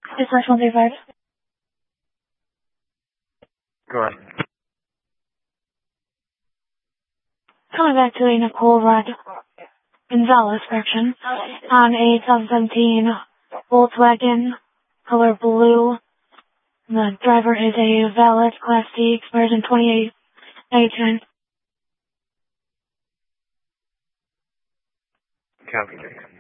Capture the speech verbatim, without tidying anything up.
Dispatch one three five. Go on. Coming back to a Nicole Red Gonzalez correction on a twenty seventeen Volkswagen, color blue. The driver is a valid Class D, expires in twenty-eight eighteen. Copy.